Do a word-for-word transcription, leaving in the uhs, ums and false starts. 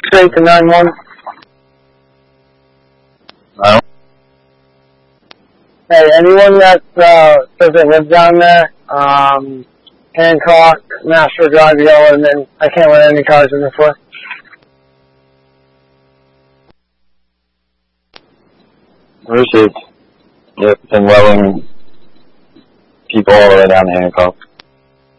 straight to nine one. No. Hey, anyone that uh, doesn't live down there, um, Hancock, Nashville Drive, yellow, and then I can't let any cars in this way. Received. Yep, been welling people all the way down to Hancock.